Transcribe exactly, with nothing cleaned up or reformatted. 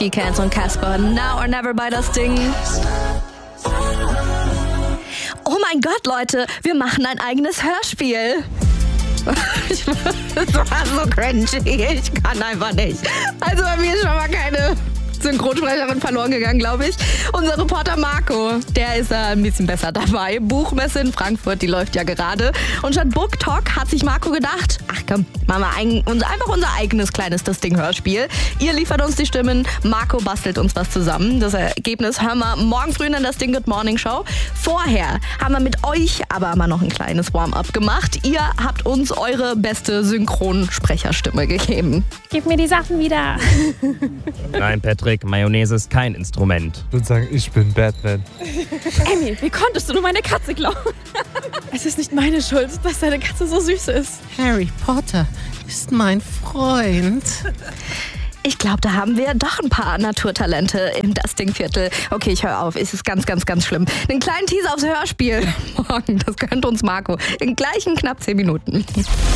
She-Cans und Casper, Now or Never bei das Ding. Oh mein Gott, Leute, wir machen ein eigenes Hörspiel. Das war so cringy, ich kann einfach nicht. Also bei mir ist schon mal keine Synchronsprecherin verloren gegangen, glaube ich. Unser Reporter Marco, der ist da ein bisschen besser dabei. Buchmesse in Frankfurt, die läuft ja gerade. Und statt Book Talk hat sich Marco gedacht, ach komm, machen wir ein, einfach unser eigenes kleines Das Ding-Hörspiel. Ihr liefert uns die Stimmen, Marco bastelt uns was zusammen. Das Ergebnis hören wir morgen früh in das Ding Good Morning Show. Vorher haben wir mit euch aber mal noch ein kleines Warm-up gemacht. Ihr habt uns eure beste Synchronsprecherstimme gegeben. Gib mir die Sachen wieder. Nein, Patrick. Mayonnaise ist kein Instrument. Ich würde sagen, ich bin Batman. Emmy, wie konntest du nur meine Katze klauen? Es ist nicht meine Schuld, dass deine Katze so süß ist. Harry Potter ist mein Freund. Ich glaube, da haben wir doch ein paar Naturtalente im Das Ding-Viertel. Okay, ich höre auf. Es ist ganz, ganz, ganz schlimm. Einen kleinen Teaser aufs Hörspiel morgen. Das gönnt uns Marco. In gleichen knapp zehn Minuten.